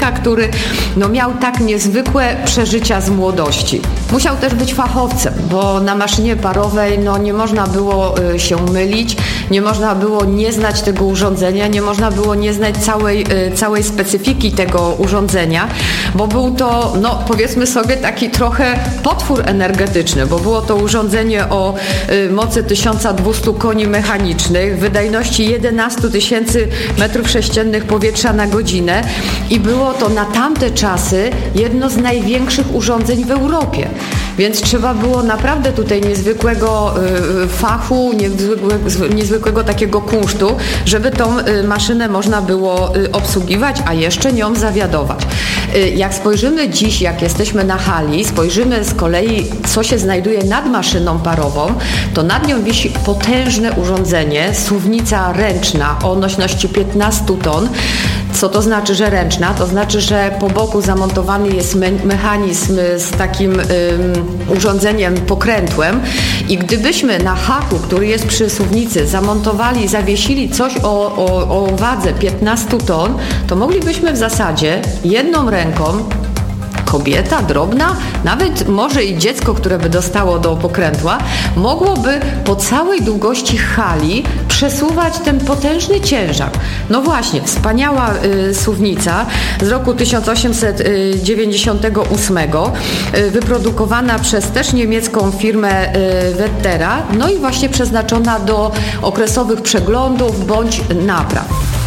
człowieka, który miał tak niezwykłe przeżycia z młodości. Musiał też być fachowcem, bo na maszynie parowej nie można było się mylić, nie można było nie znać tego urządzenia, nie można było nie znać całej specyfiki tego urządzenia, bo był to, powiedzmy sobie, taki trochę potwór energetyczny, bo było to urządzenie o mocy 1200 koni mechanicznych, wydajności 11 tysięcy metrów sześciennych powietrza na godzinę i było to na tamte czasy jedno z największych urządzeń w Europie. Więc trzeba było naprawdę tutaj niezwykłego fachu, niezwykłego takiego kunsztu, żeby tą maszynę można było obsługiwać, a jeszcze nią zawiadować. Jak spojrzymy dziś, jak jesteśmy na hali, spojrzymy z kolei, co się znajduje nad maszyną parową, to nad nią wisi potężne urządzenie, suwnica ręczna o nośności 15 ton. Co to znaczy, że ręczna? To znaczy, że po boku zamontowany jest mechanizm z takim urządzeniem, pokrętłem i gdybyśmy na haku, który jest przy suwnicy, zawiesili coś o wadze 15 ton, to moglibyśmy w zasadzie jedną ręką, kobieta drobna, nawet może i dziecko, które by dostało do pokrętła, mogłoby po całej długości hali przesuwać ten potężny ciężar. No właśnie, wspaniała suwnica z roku 1898, wyprodukowana przez też niemiecką firmę Wettera, i właśnie przeznaczona do okresowych przeglądów bądź napraw.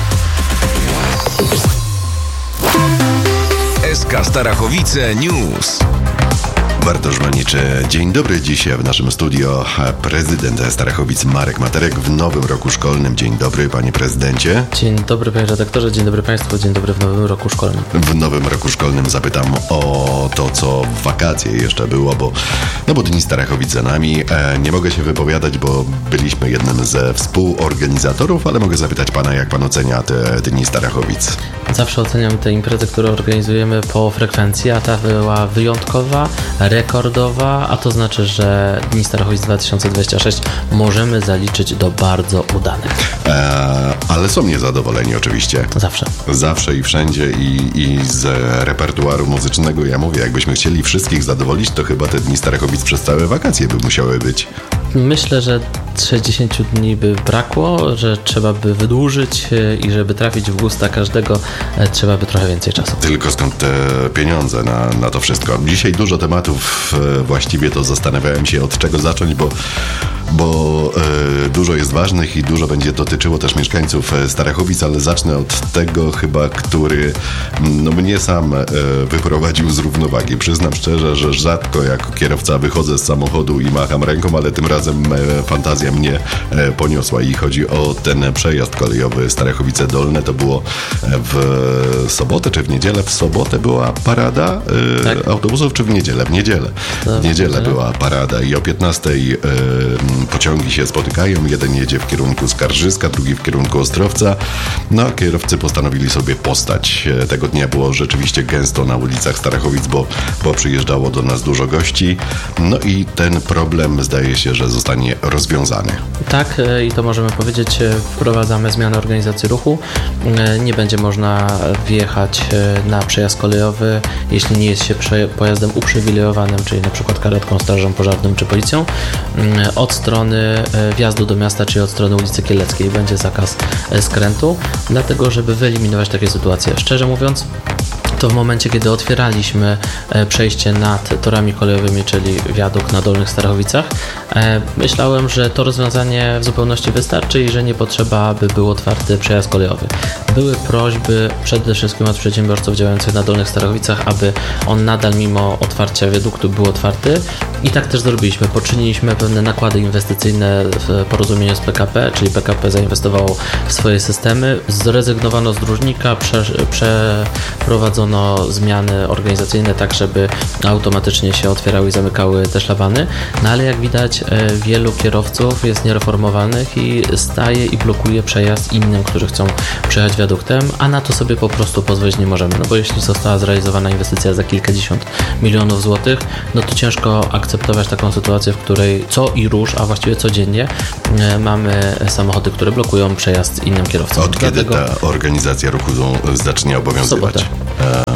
SK Starachowice News. Bartosz Maniczy, dzień dobry. Dzisiaj w naszym studio prezydent Starachowic Marek Materek w nowym roku szkolnym. Dzień dobry, panie prezydencie. Dzień dobry, panie redaktorze, dzień dobry państwu, dzień dobry w nowym roku szkolnym. W nowym roku szkolnym zapytam o to, co w wakacje jeszcze było, bo Dni Starachowic za nami. Nie mogę się wypowiadać, bo byliśmy jednym ze współorganizatorów, ale mogę zapytać pana, jak pan ocenia te Dni Starachowic? Zawsze oceniam te imprezy, które organizujemy po frekwencji, a ta była wyjątkowa, rekordowa, a to znaczy, że Dni Starachowic 2026 możemy zaliczyć do bardzo udanych. Ale są niezadowoleni oczywiście. Zawsze i wszędzie i z repertuaru muzycznego. Ja mówię, jakbyśmy chcieli wszystkich zadowolić, to chyba te Dni Starachowic przez całe wakacje by musiały być. Myślę, że 60 dni by brakło, że trzeba by wydłużyć i żeby trafić w gusta każdego, trzeba by trochę więcej czasu. Tylko skąd te pieniądze na to wszystko? Dzisiaj dużo tematów, właściwie to zastanawiałem się, od czego zacząć, bo dużo jest ważnych i dużo będzie dotyczyło też mieszkańców Starachowic, ale zacznę od tego chyba, który mnie sam wyprowadził z równowagi. Przyznam szczerze, że rzadko jako kierowca wychodzę z samochodu i macham ręką, ale tym razem fantazja mnie poniosła i chodzi o ten przejazd kolejowy Starachowice Dolne. To było w sobotę czy w niedzielę? W sobotę była parada autobusów, czy w niedzielę? W niedzielę była parada i o 15:00 pociągi się spotykają. Jeden jedzie w kierunku Skarżyska, drugi w kierunku Ostrowca. Kierowcy postanowili sobie postać. Tego dnia było rzeczywiście gęsto na ulicach Starachowic, bo przyjeżdżało do nas dużo gości. I ten problem zdaje się, że zostanie rozwiązany. Tak, i to możemy powiedzieć, wprowadzamy zmianę organizacji ruchu. Nie będzie można wjechać na przejazd kolejowy, jeśli nie jest się pojazdem uprzywilejowanym, czyli na przykład karetką, strażą pożarną czy policją, od strony wjazdu do miasta, czyli od strony ulicy Kieleckiej. Będzie zakaz skrętu, dlatego żeby wyeliminować takie sytuacje. Szczerze mówiąc, to w momencie, kiedy otwieraliśmy przejście nad torami kolejowymi, czyli wiadukt na Dolnych Starachowicach, myślałem, że to rozwiązanie w zupełności wystarczy i że nie potrzeba, by był otwarty przejazd kolejowy. Były prośby przede wszystkim od przedsiębiorców działających na Dolnych Starachowicach, aby on nadal mimo otwarcia wiaduktu był otwarty i tak też zrobiliśmy. Poczyniliśmy pewne nakłady inwestycyjne w porozumieniu z PKP, czyli PKP zainwestowało w swoje systemy, zrezygnowano z dróżnika, przeprowadzono zmiany organizacyjne tak, żeby automatycznie się otwierały i zamykały te szlabany, ale jak widać wielu kierowców jest niereformowanych i staje i blokuje przejazd innym, którzy chcą przejechać wiaduktem, a na to sobie po prostu pozwolić nie możemy, bo jeśli została zrealizowana inwestycja za kilkadziesiąt milionów złotych, to ciężko akceptować taką sytuację, w której co i róż, a właściwie codziennie mamy samochody, które blokują przejazd innym kierowcom. Od kiedy ta organizacja ruchu zacznie obowiązywać?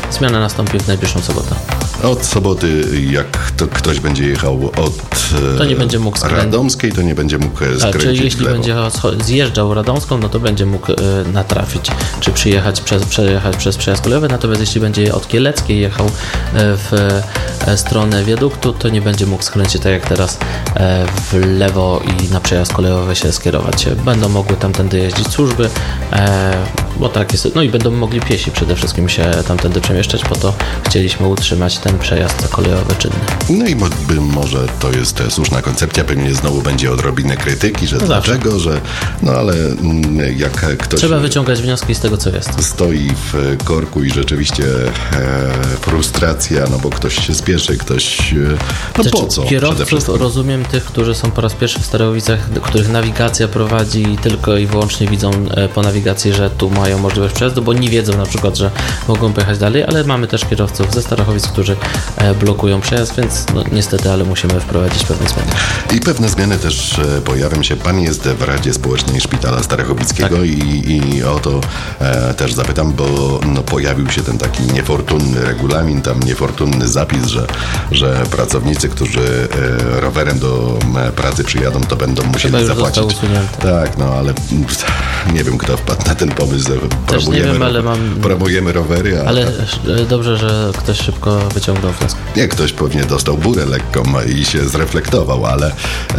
Zmiana nastąpi w najbliższą sobotę. Od soboty, jak ktoś będzie jechał to nie będzie mógł Radomskiej, to nie będzie mógł skręcić czyli jeśli w lewo. będzie zjeżdżał Radomską, no to będzie mógł natrafić, czy przejechać przez przejazd kolejowy, natomiast jeśli będzie od Kieleckiej jechał w stronę wiaduktu, to nie będzie mógł skręcić tak jak teraz w lewo i na przejazd kolejowy się skierować. Będą mogły tamtędy jeździć służby, bo tak jest, no i będą mogli piesi przede wszystkim się tamtędy przemieszczać, po to chcieliśmy utrzymać ten przejazd kolejowy czynny. No i może to jest słuszna koncepcja, pewnie znowu będzie odrobinę krytyki, że dlaczego, że no ale jak ktoś... Trzeba wyciągać wnioski z tego, co jest. Stoi w korku i rzeczywiście frustracja, no bo ktoś się spieszy, ktoś... No po co? Kierowców rozumiem tych, którzy są po raz pierwszy w Starachowicach, których nawigacja prowadzi tylko i wyłącznie widzą po nawigacji, że tu mają możliwość przejazdu, bo nie wiedzą na przykład, że mogą pojechać dalej, ale mamy też kierowców ze Starachowic, którzy blokują przejazd, więc no, niestety, ale musimy wprowadzić pewne zmiany. I pewne zmiany też pojawią się. Pan jest w Radzie Społecznej Szpitala Starachowickiego tak. i o to też zapytam, bo no, pojawił się ten taki niefortunny regulamin, tam niefortunny zapis, że pracownicy, którzy rowerem do pracy przyjadą, to będą musieli zapłacić. Tak, no ale nie wiem, kto wpadł na ten pomysł. Promujemy rowery. Ale dobrze, że ktoś szybko wyciągnął wniosek. Nie, ktoś pewnie dostał burę lekką i się zreflektował, ale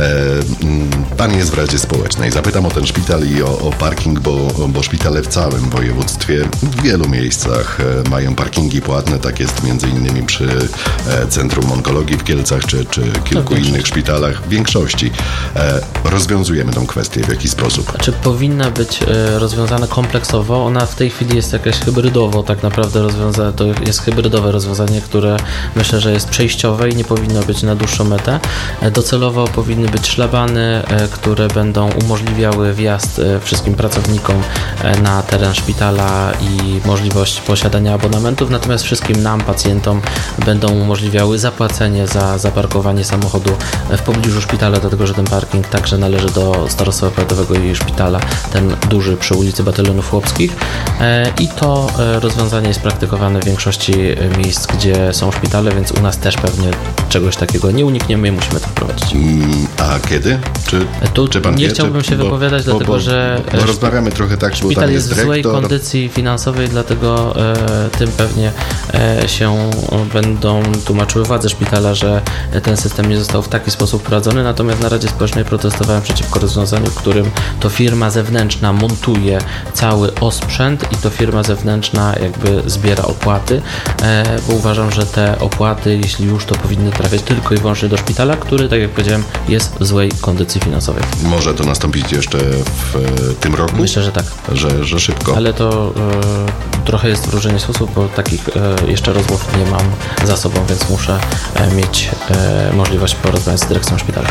pan jest w Radzie Społecznej. Zapytam o ten szpital i o parking, bo szpitale w całym województwie w wielu miejscach mają parkingi płatne. Tak jest między innymi przy Centrum Onkologii w Kielcach czy kilku innych szpitalach. W większości rozwiązujemy tą kwestię w jakiś sposób. Czy powinna być rozwiązana kompleksowo? Ona w tej chwili jest jakaś hybrydowo tak naprawdę rozwiązana. To jest hybrydowe rozwiązanie, które myślę, że jest przejściowe i nie powinno być na dłuższą metę. Docelowo powinny być szlabany, które będą umożliwiały wjazd wszystkim pracownikom na teren szpitala i możliwość posiadania abonamentów, natomiast wszystkim nam, pacjentom, będą umożliwiały zapłacenie za zaparkowanie samochodu w pobliżu szpitala, dlatego że ten parking także należy do Starostwa Powiatowego i szpitala, ten duży przy ulicy Batalionów Chłopskich, i to rozwiązanie jest praktykowane w większości miejsc, gdzie są szpitale, więc u nas też pewnie czegoś takiego nie unikniemy i musimy to wprowadzić. A kiedy? Czy pan nie wie? Chciałbym się wypowiadać, dlatego że bo rozmawiamy trochę tak, szpital bo tam jest w złej kondycji finansowej, dlatego tym pewnie się będą tłumaczyły władze szpitala, że ten system nie został w taki sposób wprowadzony, natomiast na Radzie Społecznej protestowałem przeciwko rozwiązaniu, w którym to firma zewnętrzna montuje cały osprzęt i to firma zewnętrzna jakby zbiera opłaty, bo uważam, że te opłaty, jeśli już, to powinny trafiać tylko i wyłącznie do szpitala, który, tak jak powiedziałem, jest w złej kondycji finansowej. Może to nastąpić jeszcze w tym roku? Myślę, że tak. Że szybko. Ale to trochę jest wróżenie sposób, bo takich jeszcze rozmów nie mam za sobą, więc muszę mieć możliwość porozmawiać z dyrekcją szpitala.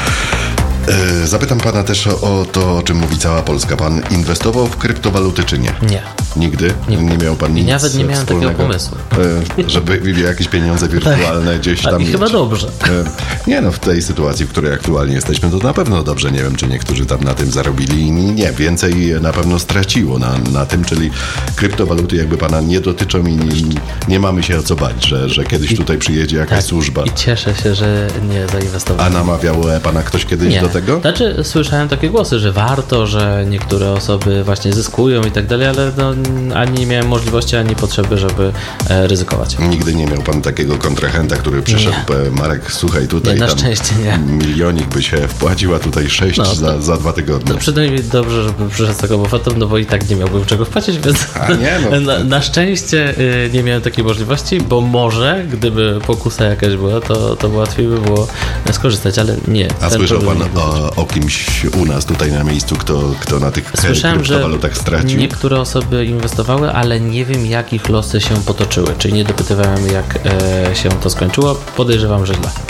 Zapytam pana też o to, o czym mówi cała Polska. Pan inwestował w kryptowaluty, czy nie? Nie. Nigdy? Nie miał pan nic Nawet nie miałem takiego pomysłu. Żeby jakieś pieniądze wirtualne gdzieś tam mieć. Chyba dobrze. Nie no, w tej sytuacji, w której aktualnie jesteśmy, to na pewno dobrze. Nie wiem, czy niektórzy tam na tym zarobili i nie. Więcej na pewno straciło na tym, czyli kryptowaluty jakby pana nie dotyczą i nie mamy się o co bać, że kiedyś tutaj przyjedzie jakaś służba. I cieszę się, że nie zainwestowałem. A namawiał pana ktoś kiedyś do tego? Znaczy, słyszałem takie głosy, że warto, że niektóre osoby właśnie zyskują i tak dalej, ale no, ani nie miałem możliwości, ani potrzeby, żeby ryzykować. Nigdy nie miał pan takiego kontrahenta, który przyszedł, Marek, słuchaj, tutaj na szczęście nie. Milionik by się wpłacił, a tutaj 6 za 2 tygodnie. No przynajmniej dobrze, żeby przyszedł z taką ofertą, no bo i tak nie miałbym czego wpłacić, więc na szczęście nie miałem takiej możliwości, bo może, gdyby pokusa jakaś była, to łatwiej by było skorzystać, ale nie. A słyszał pan o kimś u nas tutaj na miejscu, kto na tych kryptowalutach stracił? Niektóre osoby inwestowały, ale nie wiem, jak ich losy się potoczyły, czyli nie dopytywałem, jak się to skończyło. Podejrzewam, że źle.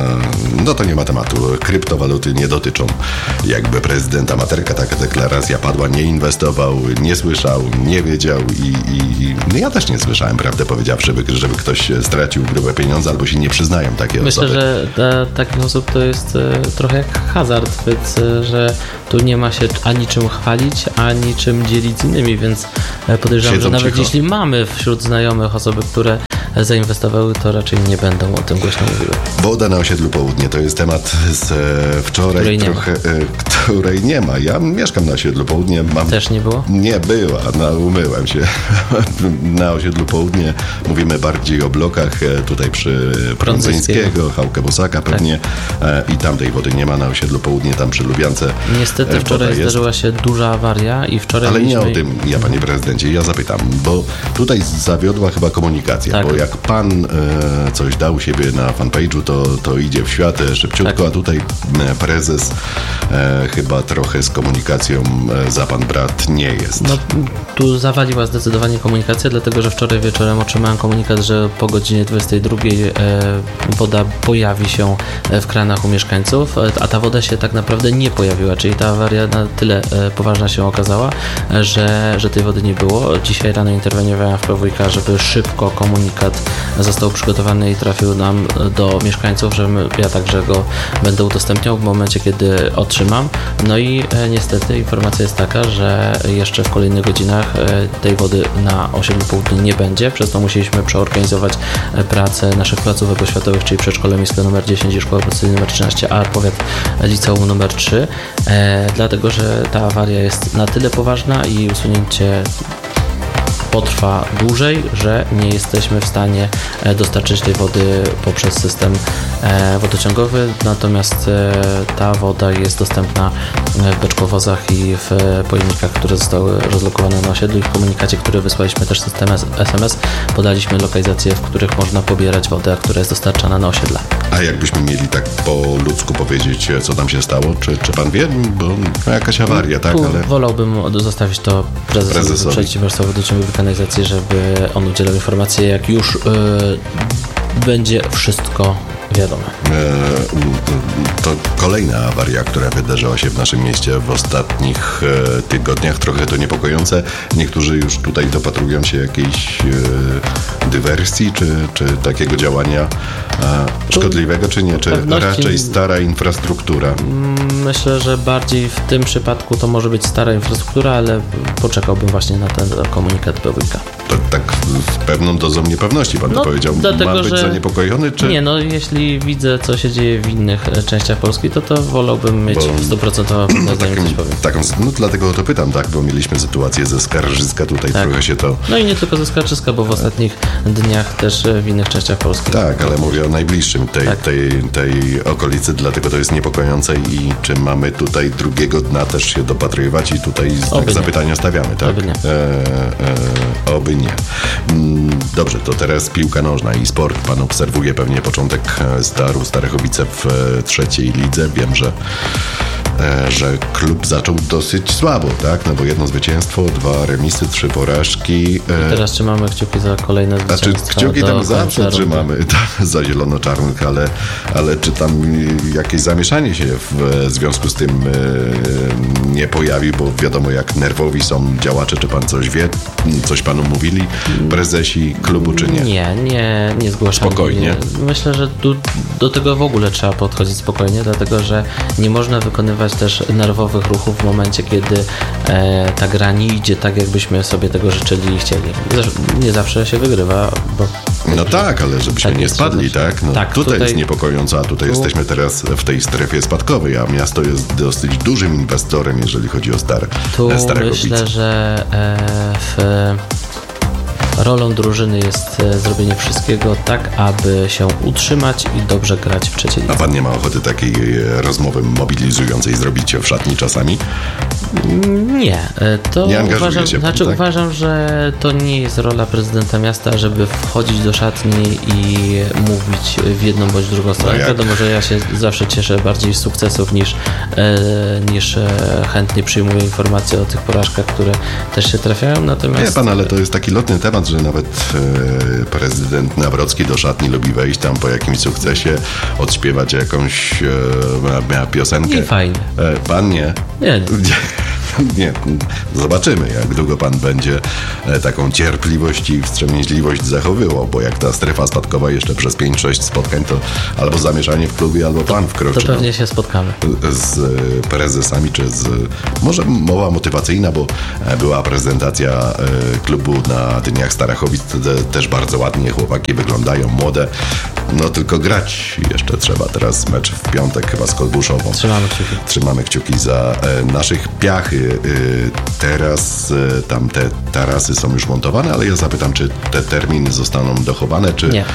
No to nie ma tematu. Kryptowaluty nie dotyczą jakby prezydenta. Materka, taka deklaracja padła, nie inwestował, nie słyszał, nie wiedział i ja też nie słyszałem, prawdę powiedziawszy, żeby ktoś stracił grube pieniądze albo się nie przyznają takie osoby. Myślę, że dla takich osób to jest trochę jak hazard, więc że tu nie ma się ani czym chwalić, ani czym dzielić z innymi, więc podejrzewam, że nawet jeśli mamy wśród znajomych osoby, które zainwestowały, to raczej nie będą o tym głośno mówiły. Woda na osiedlu Południe to jest temat z wczoraj, której nie ma. Ja mieszkam na osiedlu Południe. Też nie było? Nie była, umyłem się. Na osiedlu Południe mówimy bardziej o blokach, tutaj przy Prądzyńskiego, Chałkę Bosaka pewnie, i tam tej wody nie ma na osiedlu Południe, tam przy Lubiance. Niestety wczoraj zdarzyła się duża awaria i wczoraj ale nie o tym, panie prezydencie, ja zapytam, bo tutaj zawiodła chyba komunikacja, tak. Bo jak pan coś dał siebie na fanpage'u, to idzie w świat szybciutko, tak. A tutaj prezes chyba trochę z komunikacją za pan brat nie jest. No, tu zawaliła zdecydowanie komunikacja, dlatego że wczoraj wieczorem otrzymałem komunikat, że po godzinie 22 woda pojawi się w kranach u mieszkańców, a ta woda się tak naprawdę nie pojawiła, czyli ta awaria na tyle poważna się okazała, że tej wody nie było. Dzisiaj rano interweniowałem w PWiK, żeby szybko komunikat został przygotowany i trafił nam do mieszkańców, że ja także go będę udostępniał w momencie, kiedy otrzymam. No i niestety informacja jest taka, że jeszcze w kolejnych godzinach tej wody na osiedlu Południe nie będzie, przez to musieliśmy przeorganizować pracę naszych placówek oświatowych, czyli przedszkole miejskie nr 10 i szkoła podstawowa nr 13, a powiat liceum nr 3, dlatego że ta awaria jest na tyle poważna i usunięcie potrwa dłużej, że nie jesteśmy w stanie dostarczyć tej wody poprzez system wodociągowy, natomiast ta woda jest dostępna w beczkowozach i w pojemnikach, które zostały rozlokowane na osiedlu i w komunikacie, który wysłaliśmy też system SMS, podaliśmy lokalizacje, w których można pobierać wodę, która jest dostarczana na osiedla. A jakbyśmy mieli tak po ludzku powiedzieć, co tam się stało? Czy pan wie? Bo jakaś awaria, tak? Ale wolałbym zostawić to prezesowi Przedsiębiorstwa Wodociągowych i Kanalizacji, żeby on udzielał informacji, jak już będzie wszystko wiadomo. To kolejna awaria, która wydarzyła się w naszym mieście w ostatnich tygodniach, trochę to niepokojące. Niektórzy już tutaj dopatrują się jakiejś dywersji, czy takiego działania szkodliwego, czy nie? Czy raczej stara infrastruktura? Myślę, że bardziej w tym przypadku to może być stara infrastruktura, ale poczekałbym właśnie na ten komunikat PWiK. To tak z pewną dozą niepewności pan to powiedział. Dlatego, ma być zaniepokojony, czy... Nie, jeśli widzę, co się dzieje w innych częściach Polski, to wolałbym mieć 100% pewność. Dlatego to pytam, tak, bo mieliśmy sytuację ze Skarżyska, tutaj trochę się to... No i nie tylko ze Skarżyska, bo w ostatnich dniach też w innych częściach Polski. Tak, ale mówię o najbliższym tej okolicy, dlatego to jest niepokojące i czy mamy tutaj drugiego dna też się dopatrywać i tutaj znak zapytania stawiamy, tak? Oby nie. Oby nie. Dobrze, to teraz piłka nożna i sport. Pan obserwuje pewnie początek Staru Starechowice w trzeciej lidze. Wiem, że klub zaczął dosyć słabo, tak? No bo jedno zwycięstwo, 2 remisy, 3 porażki. I teraz trzymamy kciuki za kolejne zwycięstwo. Kciuki tam zawsze trzymamy za zielono-czarnych, ale czy tam jakieś zamieszanie się w związku z tym nie pojawi, bo wiadomo jak nerwowi są działacze, czy pan coś wie? Coś panu mówili prezesi klubu, czy nie? Nie zgłaszam. Spokojnie. Myślę, że do tego w ogóle trzeba podchodzić spokojnie, dlatego że nie można wykonywać też nerwowych ruchów w momencie, kiedy ta gra nie idzie tak, jakbyśmy sobie tego życzyli i chcieli. Nie zawsze się wygrywa, bo... No tak, ale żebyśmy nie spadli, tak? No, tak, tutaj jest niepokojąco, a tutaj jesteśmy teraz w tej strefie spadkowej, a miasto jest dosyć dużym inwestorem, jeżeli chodzi o Starechowice. Myślę, że rolą drużyny jest zrobienie wszystkiego tak, aby się utrzymać i dobrze grać w trzeciej lidze. A pan nie ma ochoty takiej rozmowy mobilizującej zrobić w szatni czasami? Nie. To nie angażuje się pan, tak? Uważam, że to nie jest rola prezydenta miasta, żeby wchodzić do szatni i mówić w jedną bądź drugą stronę. Wiadomo, że ja się zawsze cieszę bardziej z sukcesów niż chętnie przyjmuję informacje o tych porażkach, które też się trafiają. Natomiast... Nie pan, ale to jest taki lotny temat, że nawet prezydent Nawrocki do szatni lubi wejść tam po jakimś sukcesie, odśpiewać jakąś piosenkę. I fajnie. Pan nie? Nie. Nie, zobaczymy, jak długo pan będzie taką cierpliwość i wstrzemięźliwość zachowywał, bo jak ta strefa spadkowa jeszcze przez 5-6 spotkań, to albo zamieszanie w klubie, albo pan wkroczy. To pewnie się spotkamy. Z prezesami, czy może mowa motywacyjna, bo była prezentacja klubu na Dniach Starachowic, też bardzo ładnie chłopaki wyglądają, młode, no tylko grać jeszcze trzeba. Teraz mecz w piątek chyba z Kolbuszową. Trzymamy kciuki za naszych Piachy. Teraz tam te tarasy są już montowane, ale ja zapytam, czy te terminy zostaną dochowane, czy... Nie.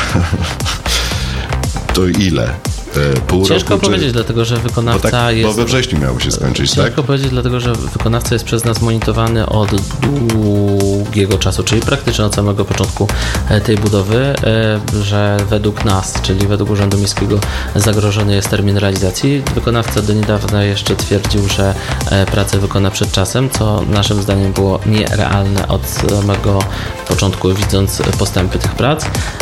To ile? Pół Ciężko roku, powiedzieć, dlatego że wykonawca bo we wrześniu miało się skończyć, tak? Ciężko powiedzieć, dlatego że wykonawca jest przez nas monitorowany od długiego czasu, czyli praktycznie od samego początku tej budowy, że według nas, czyli według Urzędu Miejskiego, zagrożony jest termin realizacji. Wykonawca do niedawna jeszcze twierdził, że pracę wykona przed czasem, co naszym zdaniem było nierealne od samego początku, widząc postępy tych prac.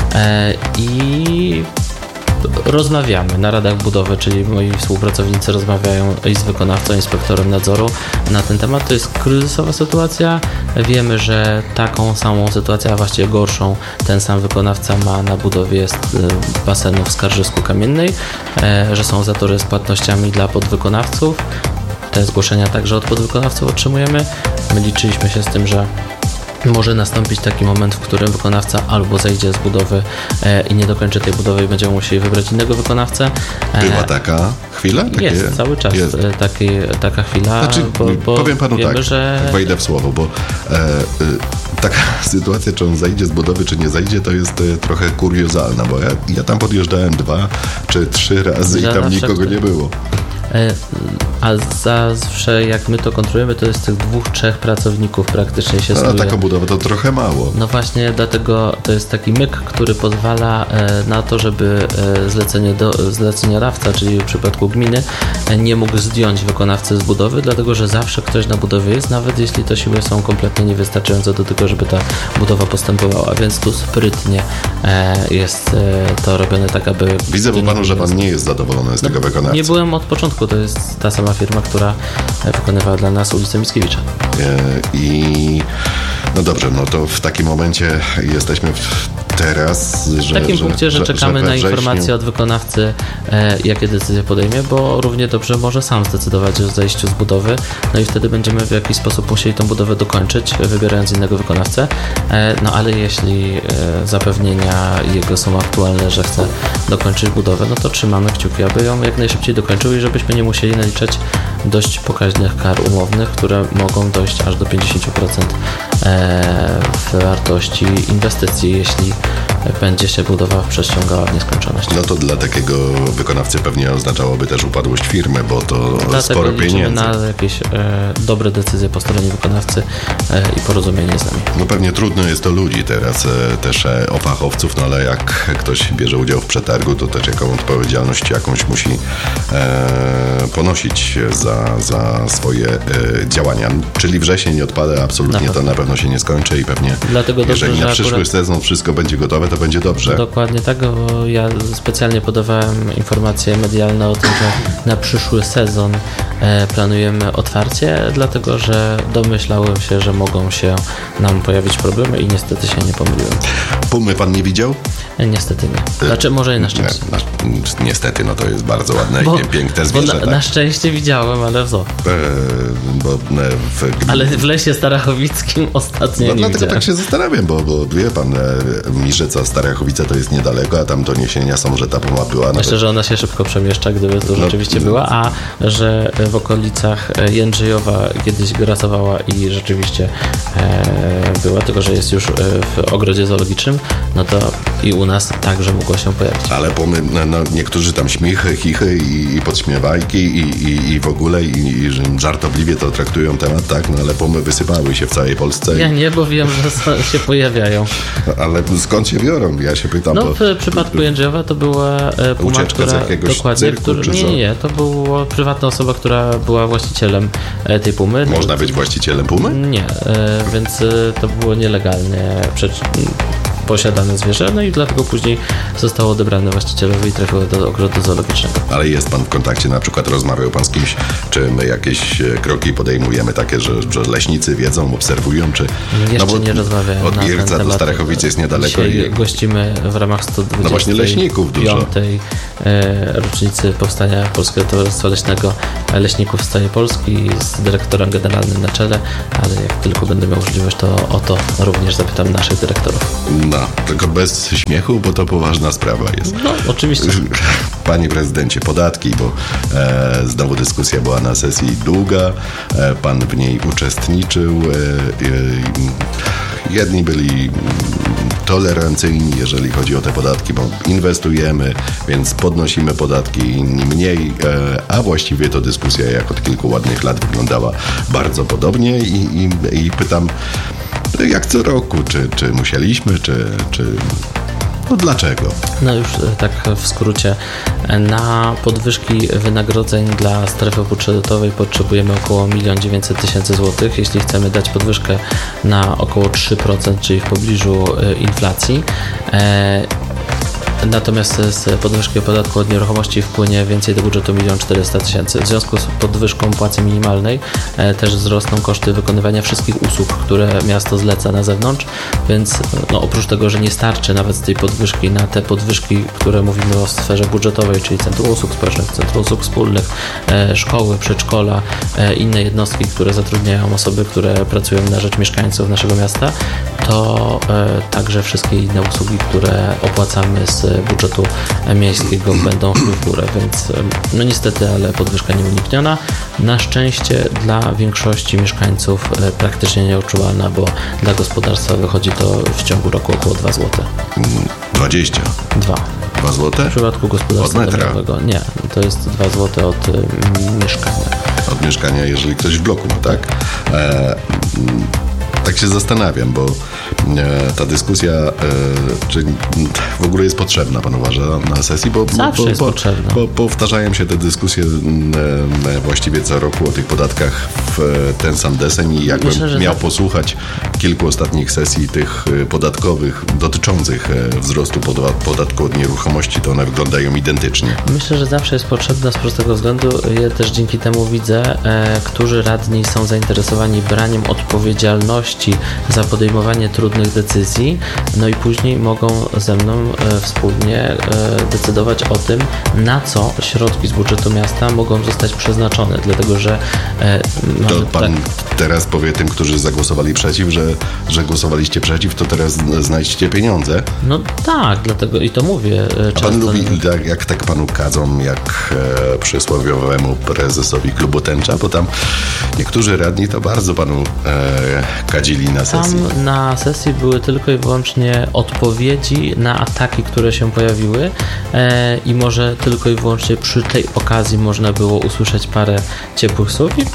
I rozmawiamy na radach budowy, czyli moi współpracownicy rozmawiają i z wykonawcą, inspektorem nadzoru na ten temat. To jest kryzysowa sytuacja. Wiemy, że taką samą sytuację, a właściwie gorszą, ten sam wykonawca ma na budowie basenu w Skarżysku Kamiennej, że są zatory z płatnościami dla podwykonawców. Te zgłoszenia także od podwykonawców otrzymujemy. My liczyliśmy się z tym, że może nastąpić taki moment, w którym wykonawca albo zejdzie z budowy i nie dokończy tej budowy i będziemy musieli wybrać innego wykonawcę. Była taka chwila? Jest, cały czas jest. Taka chwila. Znaczy, bo powiem panu wiemy, tak, że... wejdę w słowo, bo taka sytuacja, czy on zejdzie z budowy, czy nie zejdzie, to jest trochę kuriozalna, bo ja tam podjeżdżałem 2 czy 3 razy i tam nikogo nie było. A zawsze jak my to kontrolujemy, to jest tych 2-3 pracowników praktycznie się na taką budowę to trochę mało. No właśnie, dlatego to jest taki myk, który pozwala na to, żeby zleceniodawca, czyli w przypadku gminy, nie mógł zdjąć wykonawcy z budowy, dlatego że zawsze ktoś na budowie jest, nawet jeśli to siły są kompletnie niewystarczające do tego, żeby ta budowa postępowała, więc tu sprytnie jest to robione tak, aby... Widzę po panu, że pan nie jest zadowolony z tego wykonawcy. Nie byłem od początku, to jest ta sama firma, która wykonywała dla nas ulicę Mickiewicza. No dobrze, no to w takim momencie jesteśmy teraz, w takim punkcie, że czekamy na informację od wykonawcy, jakie decyzje podejmie, bo równie dobrze może sam zdecydować o zejściu z budowy, no i wtedy będziemy w jakiś sposób musieli tą budowę dokończyć, wybierając innego wykonawcę, no ale jeśli zapewnienia jego są aktualne, że chce dokończyć budowę, no to trzymamy kciuki, aby ją jak najszybciej dokończył i żebyśmy nie musieli naliczać dość pokaźnych kar umownych, które mogą dojść aż do 50% wartości inwestycji, jeśli będzie się budowa przeciągała w nieskończoność. No to dla takiego wykonawcy pewnie oznaczałoby też upadłość firmy, bo to sporo pieniędzy. Na jakieś dobre decyzje po stronie wykonawcy i porozumienie z nami. No pewnie trudno jest to ludzi teraz też o fachowców, no ale jak ktoś bierze udział w przetargu, to też jaką odpowiedzialność jakąś musi ponosić za swoje działania. Czyli wrzesień nie odpada absolutnie, to na pewno się nie skończy i pewnie jeżeli na przyszły sezon wszystko będzie gotowe, to będzie dobrze. Dokładnie tak, bo ja specjalnie podawałem informacje medialne o tym, że na przyszły sezon planujemy otwarcie, dlatego że domyślałem się, że mogą się nam pojawić problemy i niestety się nie pomyliłem. Pumy pan nie widział? Niestety nie. Znaczy może i na szczęście. Niestety, no to jest bardzo ładne i piękne zwierzę. Na szczęście widziałem, ale w zoo. Ale w lesie starachowickim ostatnio nie dlatego widziałem. Tak się zastanawiam, bo wie pan, Mirzyca, Starachowice to jest niedaleko, a tam doniesienia są, że ta puma była... Myślę, że ona się szybko przemieszcza, gdyby to rzeczywiście była, a że w okolicach Jędrzejowa kiedyś grasowała i rzeczywiście była, tylko że jest już w ogrodzie zoologicznym, no to i u nas także mogło się pojawić. Ale pumy, no, niektórzy tam śmichy, chichy i podśmiewajki i w ogóle i żartobliwie to traktują temat, tak, no ale pumy wysypały się w całej Polsce. Ja nie, bo wiem, że się pojawiają. Ale skąd się biorą? Ja się pytam. No w przypadku Jędrzejowa to była puma, ucieczka która... z jakiegoś cyrku, czy co? Nie, to była prywatna osoba, która była właścicielem tej pumy. Można być właścicielem pumy? Nie, więc to było nielegalnie. posiadane zwierzę, no i dlatego później zostało odebrane właścicielowi i trafiło do ogrodu zoologicznego. Ale jest pan w kontakcie, na przykład rozmawiał pan z kimś, czy my jakieś kroki podejmujemy takie, że leśnicy wiedzą, obserwują, czy... Jeszcze nie rozmawiałem od na ten Gierca do temat. Starachowic jest niedaleko. Dzisiaj gościmy w ramach 125. No właśnie leśników dużo. Rocznicy powstania Polskiego Towarzystwa Leśnego Leśników z całej Polski z dyrektorem generalnym na czele, ale jak tylko będę miał możliwość, to o to również zapytam naszych dyrektorów. No, tylko bez śmiechu, bo to poważna sprawa jest. No, oczywiście. Panie prezydencie, podatki, bo znowu dyskusja była na sesji długa, pan w niej uczestniczył. Jedni byli tolerancyjni, jeżeli chodzi o te podatki, bo inwestujemy, więc podnosimy podatki, inni mniej, a właściwie to dyskusja jak od kilku ładnych lat wyglądała bardzo podobnie i pytam, jak co roku, czy musieliśmy, czy no dlaczego? No już tak w skrócie, na podwyżki wynagrodzeń dla strefy budżetowej potrzebujemy około 1 900 000 złotych, jeśli chcemy dać podwyżkę na około 3%, czyli w pobliżu inflacji. Natomiast z podwyżki podatku od nieruchomości wpłynie więcej do budżetu 1 400 000. W związku z podwyżką płacy minimalnej też wzrosną koszty wykonywania wszystkich usług, które miasto zleca na zewnątrz, więc no, oprócz tego, że nie starczy nawet z tej podwyżki na te podwyżki, które mówimy o sferze budżetowej, czyli Centrum Usług Społecznych, Centrum Usług Wspólnych, szkoły, przedszkola, inne jednostki, które zatrudniają osoby, które pracują na rzecz mieszkańców naszego miasta, to także wszystkie inne usługi, które opłacamy z budżetu miejskiego będą w górę, więc no niestety, ale podwyżka nieunikniona. Na szczęście dla większości mieszkańców praktycznie nieodczuwalna, bo dla gospodarstwa wychodzi to w ciągu roku około 2 zł. 20? 2. 2 zł? W przypadku gospodarstwa od metra? domowego. Nie, to jest 2 zł od mieszkania. Od mieszkania, jeżeli ktoś w bloku ma, tak? Tak się zastanawiam, bo ta dyskusja czy w ogóle jest potrzebna, pan uważa, na sesji? Zawsze jest potrzebna. Bo powtarzają się te dyskusje właściwie co roku o tych podatkach w ten sam deseń i jakbym miał posłuchać kilku ostatnich sesji tych podatkowych dotyczących wzrostu podatku od nieruchomości, to one wyglądają identycznie. Myślę, że zawsze jest potrzebna z prostego względu. Ja też dzięki temu widzę, którzy radni są zainteresowani braniem odpowiedzialności za podejmowanie trudnych decyzji, no i później mogą ze mną wspólnie decydować o tym, na co środki z budżetu miasta mogą zostać przeznaczone, dlatego że to pan teraz powie tym, którzy zagłosowali przeciw, że głosowaliście przeciw, to teraz znajdźcie pieniądze. No tak, dlatego i to mówię. A pan lubi, jak tak panu kadzą, jak przysłowiowemu prezesowi klubu Tęcza, bo tam niektórzy radni to bardzo panu kadzili na sesji. Tam na sesji były tylko i wyłącznie odpowiedzi na ataki, które się pojawiły i może tylko i wyłącznie przy tej okazji można było usłyszeć parę ciepłych słów i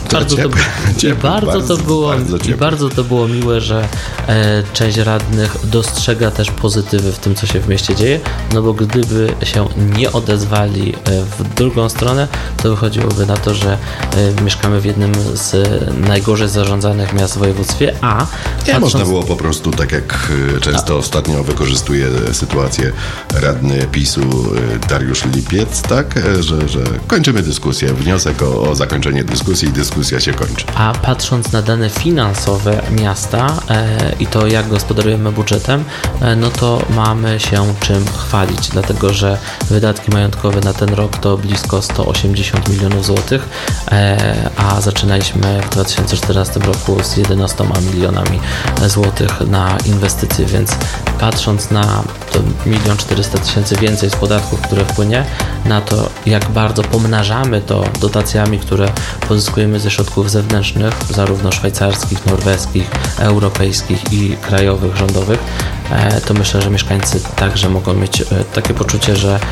bardzo to było miłe, że część radnych dostrzega też pozytywy w tym, co się w mieście dzieje, no bo gdyby się nie odezwali w drugą stronę, to wychodziłoby na to, że mieszkamy w jednym z najgorzej zarządzanych miast w województwie, można było po prostu, tak jak często ostatnio wykorzystuje sytuację radny PiS-u Dariusz Lipiec, tak, że kończymy dyskusję, wniosek o zakończenie dyskusji i dyskusja się kończy. A patrząc na dane finansowe miasta i to, jak gospodarujemy budżetem, no to mamy się czym chwalić, dlatego że wydatki majątkowe na ten rok to blisko 180 milionów złotych, a zaczynaliśmy w 2014 roku z 11 milionami złotych na inwestycje, więc patrząc na to 1 400 000 więcej z podatków, które wpłynie, na to, jak bardzo pomnażamy to dotacjami, które pozyskujemy ze środków zewnętrznych, zarówno szwajcarskich, norweskich, europejskich i krajowych, rządowych, to myślę, że mieszkańcy także mogą mieć takie poczucie, że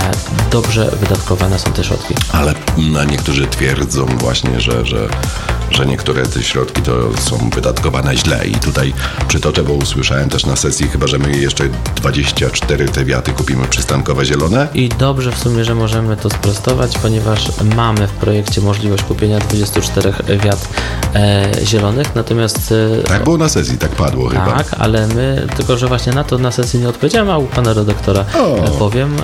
dobrze wydatkowane są te środki. Ale niektórzy twierdzą właśnie, że że niektóre te środki to są wydatkowane źle i tutaj przytoczę, bo usłyszałem też na sesji chyba, że my jeszcze 24 te wiaty kupimy przystankowe zielone. I dobrze w sumie, że możemy to sprostować, ponieważ mamy w projekcie możliwość kupienia 24 wiat zielonych, natomiast... Tak było na sesji, tak padło chyba. Tak, ale my, tylko że właśnie na to na sesji nie odpowiedziałem, a u pana redaktora powiem,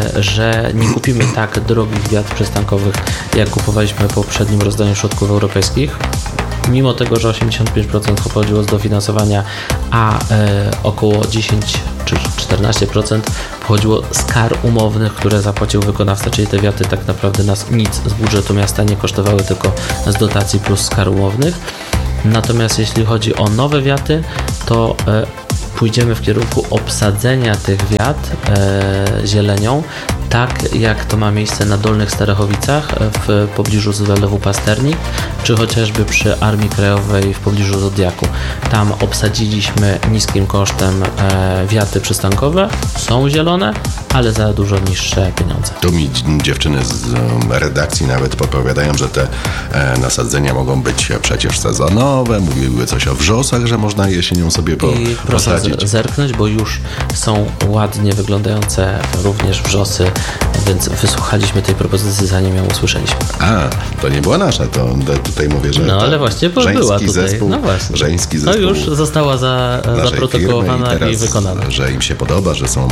że nie kupimy tak drogich wiat przystankowych, jak kupowaliśmy w poprzednim rozdaniu środków europejskich. Mimo tego, że 85% pochodziło z dofinansowania, a około 10 czy 14% pochodziło z kar umownych, które zapłacił wykonawca, czyli te wiaty tak naprawdę nas nic z budżetu miasta nie kosztowały, tylko z dotacji plus z kar umownych. Natomiast jeśli chodzi o nowe wiaty, to pójdziemy w kierunku obsadzenia tych wiat zielenią, tak jak to ma miejsce na Dolnych Starachowicach w pobliżu Zlewu Pasternik, czy chociażby przy Armii Krajowej w pobliżu Zodiaku. Tam obsadziliśmy niskim kosztem wiaty przystankowe, są zielone, ale za dużo niższe pieniądze. Tu mi dziewczyny z redakcji nawet podpowiadają, że te nasadzenia mogą być przecież sezonowe, mówiły coś o wrzosach, że można jesienią sobie I proszę posadzić. zerknąć, bo już są ładnie wyglądające również wrzosy, więc wysłuchaliśmy tej propozycji, zanim ją usłyszeliśmy. A, to nie była nasza, to tutaj mówię, że No ale właśnie była tutaj. Zespół, no właśnie. żeński zespół. To już została zaprotokołowana i wykonana. Że im się podoba, że są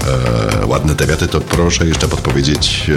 ładne te wiaty, to proszę jeszcze podpowiedzieć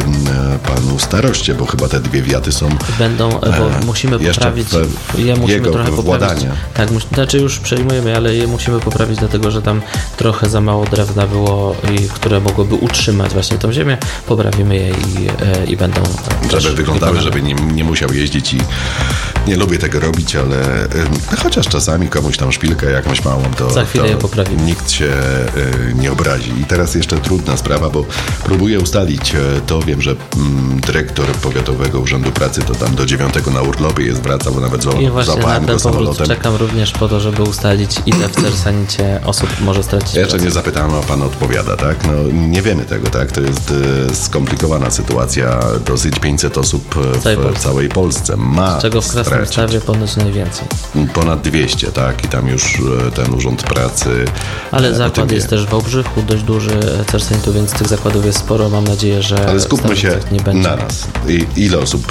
panu staroście, bo chyba te dwie wiaty są będą, bo musimy poprawić jego trochę poprawić. Tak, znaczy już przejmujemy, ale je musimy poprawić, dlatego że tam trochę za mało drewna było, które mogłoby utrzymać właśnie tą ziemię. Poprawimy je i będą żeby wyglądały, żeby nie musiał jeździć i nie lubię tego robić, ale chociaż czasami komuś tam szpilkę jakąś małą, to za chwilę je poprawimy. Nikt się nie obrazi. I teraz jeszcze trudna sprawa, bo próbuję ustalić to, wiem, że dyrektor Powiatowego Urzędu Pracy to tam do 9 na urlopie jest, wracał, bo nawet złapałem go samolotem. Czekam również po to, żeby ustalić, ile w Cersanicie osób może stracić Ja jeszcze pracę. nie zapytałem, a pan odpowiada, tak? No nie wiemy tego, tak? To jest skomplikowana sytuacja. Dosyć 500 osób w całej Polsce ma z czego w Krasnostawie ponoć najwięcej. Ponad 200, tak? I tam już ten Urząd Pracy. Ale zakład jest też w Wałbrzychu, dość duży Cersanitu, więc tych zakładów jest sporo. Mam nadzieję, że ale skupmy się nie będzie. na nas. Ile osób,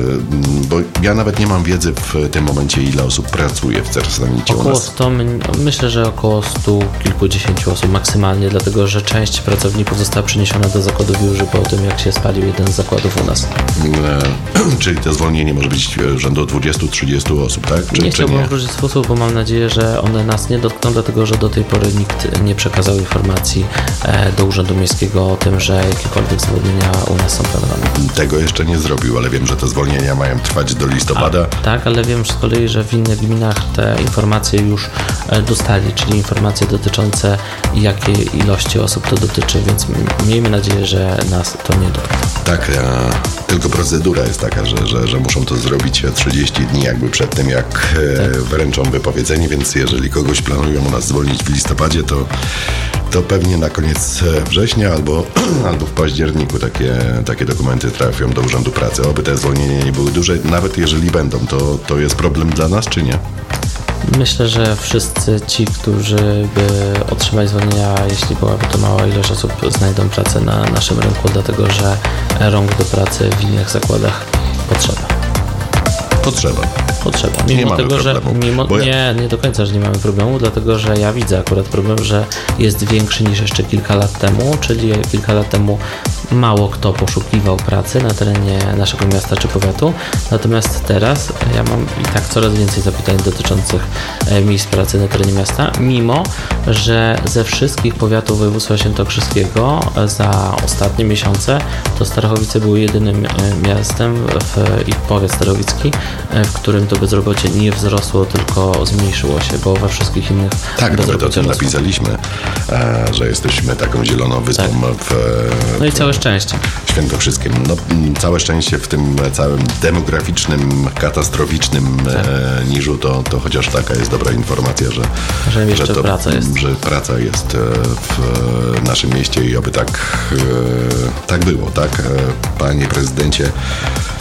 bo ja nawet nie mam wiedzy w tym momencie, ile osób pracuje w Cersanicie u Około nas. 100, myślę, że około 100 kilkudziesięciu osób maksymalnie, dlatego że część pracowników została przeniesiona do zakładów już po tym, jak się spalił jeden z zakładów u nas. Czyli to zwolnienie może być rzędu 20-30 osób, tak? Nie chciałbym wrócić sposób, bo mam nadzieję, że one nas nie dotkną, dlatego że do tej pory nikt nie przekazał informacji do Urzędu Miejskiego o tym, że jakiekolwiek zwolnienia u nas są planowane. Tego jeszcze nie zrobił, ale wiem, że te zwolnienia mają trwać do listopada. Tak, ale wiem z kolei, że w innych gminach te informacje już dostali, czyli informacje dotyczące jakiej ilości osób to dotyczy, więc miejmy nadzieję, że nas to nie dotknie. Tak, tylko procedura jest taka, że muszą to zrobić 30 dni jakby przed tym, jak wręczą wypowiedzenie, więc jeżeli kogoś planują u nas zwolnić w listopadzie, to pewnie na koniec września albo w październiku takie dokumenty trafią do Urzędu Pracy. Oby te zwolnienia nie były duże, nawet jeżeli będą, to jest problem dla nas, czy nie? Myślę, że wszyscy ci, którzy by otrzymali zwolnienia, jeśli byłaby to mała ilość osób, znajdą pracę na naszym rynku, dlatego że rąk do pracy w innych zakładach potrzeba. Mimo tego, że nie do końca, że nie mamy problemu, dlatego że ja widzę akurat problem, że jest większy niż jeszcze kilka lat temu, czyli kilka lat temu mało kto poszukiwał pracy na terenie naszego miasta czy powiatu, natomiast teraz ja mam i tak coraz więcej zapytań dotyczących miejsc pracy na terenie miasta, mimo że ze wszystkich powiatów województwa świętokrzyskiego za ostatnie miesiące to Starachowice były jedynym miastem i powiat starachowicki, w którym to bezrobocie nie wzrosło, tylko zmniejszyło się, bo we wszystkich innych tak, nawet o tym napisaliśmy, że jesteśmy taką zieloną wyspą no i całe szczęście. Świętokrzyskim. No, całe szczęście w tym całym demograficznym, katastroficznym niżu, to chociaż taka jest dobra informacja, że praca jest w naszym mieście i oby tak było, tak? Panie prezydencie,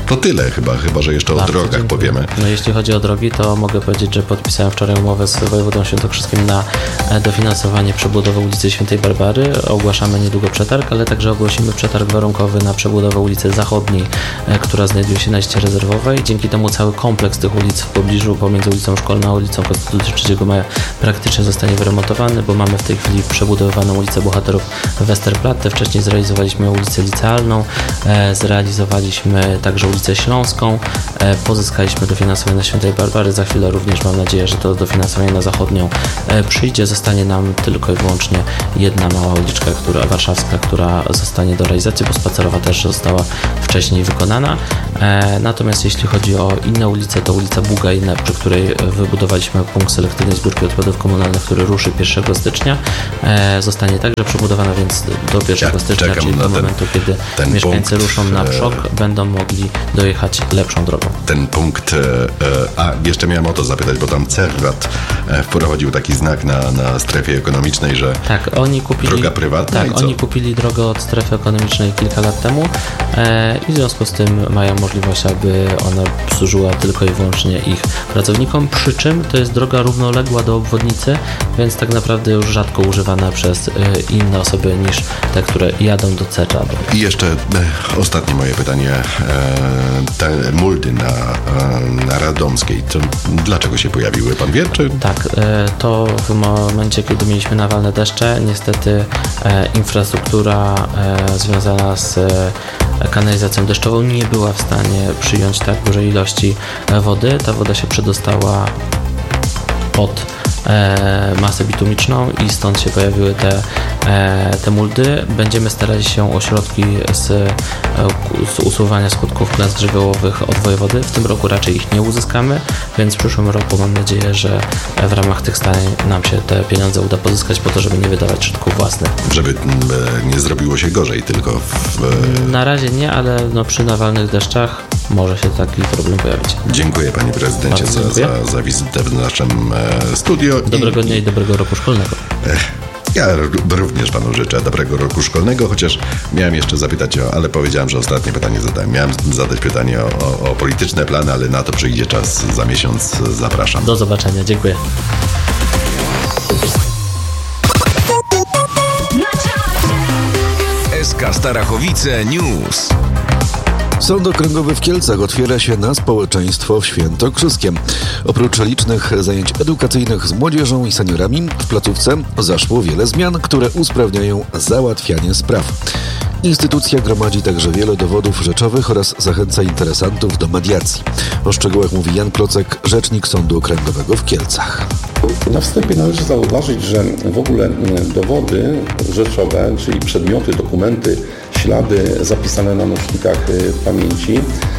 To tyle chyba, że jeszcze o drogach powiemy. No jeśli chodzi o drogi, to mogę powiedzieć, że podpisałem wczoraj umowę z wojewodą świętokrzyskim na dofinansowanie przebudowy ulicy Świętej Barbary. Ogłaszamy niedługo przetarg, ale także ogłosimy przetarg warunkowy na przebudowę ulicy Zachodniej, która znajduje się na ścieżce rezerwowej. Dzięki temu cały kompleks tych ulic w pobliżu pomiędzy ulicą Szkolną a ulicą Konstytucji 3 Maja praktycznie zostanie wyremontowany, bo mamy w tej chwili przebudowaną ulicę Bohaterów Westerplatte. Wcześniej zrealizowaliśmy ulicę Licealną, zrealizowaliśmy także ulicę Śląską, pozyskaliśmy dofinansowanie na Świętej Barbary. Za chwilę również mam nadzieję, że to dofinansowanie na Zachodnią przyjdzie. Zostanie nam tylko i wyłącznie jedna mała uliczka warszawska, która zostanie do realizacji, bo spacerowa też została wcześniej wykonana. Natomiast jeśli chodzi o inne ulice, to ulica Bugajna, przy której wybudowaliśmy punkt selektywnej zbiórki odpadów komunalnych, który ruszy 1 stycznia. Zostanie także przebudowana, więc do 1 stycznia, czyli do momentu, kiedy mieszkańcy ruszą na PSZOK, będą mogli dojechać lepszą drogą. Ten punkt, a jeszcze miałem o to zapytać, bo tam CERRAD wprowadził taki znak na strefie ekonomicznej, że tak, oni kupili, droga prywatna. Tak, oni kupili drogę od strefy ekonomicznej kilka lat temu i w związku z tym mają możliwość, aby ona służyła tylko i wyłącznie ich pracownikom, przy czym to jest droga równoległa do obwodnicy, więc tak naprawdę już rzadko używana przez inne osoby niż te, które jadą do CERRAD. I jeszcze ostatnie moje pytanie. Te muldy na Radomskiej, to dlaczego się pojawiły? Pan wie? Czy... Tak, to w momencie, kiedy mieliśmy nawalne deszcze, niestety infrastruktura związana z kanalizacją deszczową nie była w stanie przyjąć tak dużej ilości wody. Ta woda się przedostała pod masę bitumiczną i stąd się pojawiły te muldy. Będziemy starali się o środki z usuwania skutków klęsk żywiołowych od wojewody. W tym roku raczej ich nie uzyskamy, więc w przyszłym roku mam nadzieję, że w ramach tych starań nam się te pieniądze uda pozyskać po to, żeby nie wydawać środków własnych. Żeby nie zrobiło się gorzej, tylko Na razie nie, ale przy nawalnych deszczach może się taki problem pojawić. Dziękuję panie prezydencie za wizytę w naszym studio. Dobrego dnia i dobrego roku szkolnego. Ja również panu życzę dobrego roku szkolnego, chociaż miałem jeszcze zapytać ale powiedziałem, że ostatnie pytanie zadałem. Miałem zadać pytanie o polityczne plany, ale na to przyjdzie czas za miesiąc. Zapraszam. Do zobaczenia. Dziękuję. SK Starachowice News. Sąd Okręgowy w Kielcach otwiera się na społeczeństwo świętokrzyskiem. Oprócz licznych zajęć edukacyjnych z młodzieżą i seniorami, w placówce zaszło wiele zmian, które usprawniają załatwianie spraw. Instytucja gromadzi także wiele dowodów rzeczowych oraz zachęca interesantów do mediacji. O szczegółach mówi Jan Klocek, rzecznik Sądu Okręgowego w Kielcach. Na wstępie należy zauważyć, że w ogóle dowody rzeczowe, czyli przedmioty, dokumenty, ślady zapisane na nośnikach pamięci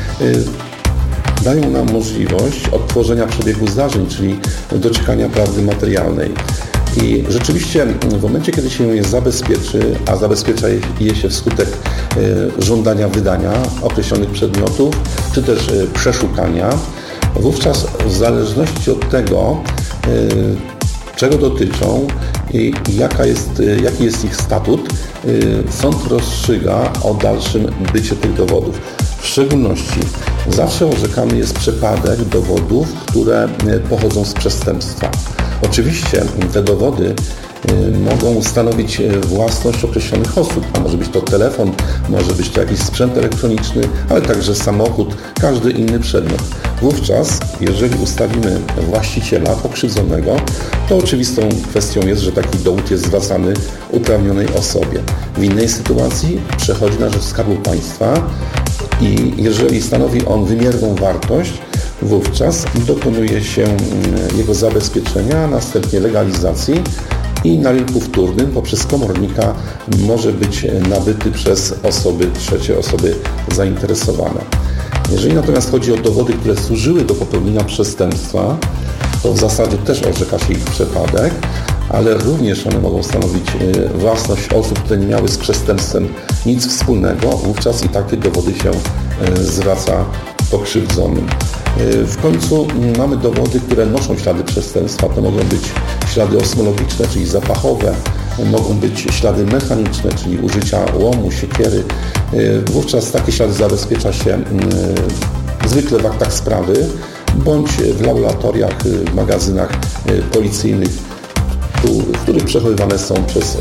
dają nam możliwość odtworzenia przebiegu zdarzeń, czyli dociekania prawdy materialnej. I rzeczywiście w momencie, kiedy się je zabezpieczy, a zabezpiecza je się wskutek żądania wydania określonych przedmiotów, czy też przeszukania, wówczas w zależności od tego, czego dotyczą i jaki jest ich statut, sąd rozstrzyga o dalszym bycie tych dowodów. W szczególności zawsze orzekany jest przepadek dowodów, które pochodzą z przestępstwa. Oczywiście te dowody mogą stanowić własność określonych osób. A może być to telefon, może być to jakiś sprzęt elektroniczny, ale także samochód, każdy inny przedmiot. Wówczas, jeżeli ustawimy właściciela pokrzywdzonego, to oczywistą kwestią jest, że taki dowód jest zwracany uprawnionej osobie. W innej sytuacji przechodzi na rzecz Skarbu Państwa i jeżeli stanowi on wymierną wartość, wówczas dokonuje się jego zabezpieczenia, a następnie legalizacji i na rynku wtórnym poprzez komornika może być nabyty przez trzecie osoby zainteresowane. Jeżeli natomiast chodzi o dowody, które służyły do popełnienia przestępstwa, to w zasadzie też orzeka się ich przepadek, ale również one mogą stanowić własność osób, które nie miały z przestępstwem nic wspólnego, wówczas i takie dowody się zwraca pokrzywdzonym. W końcu mamy dowody, które noszą ślady przestępstwa. To mogą być ślady osmologiczne, czyli zapachowe, mogą być ślady mechaniczne, czyli użycia łomu, siekiery. Wówczas takie ślady zabezpiecza się zwykle w aktach sprawy bądź w laboratoriach, w magazynach policyjnych, w których przechowywane są przez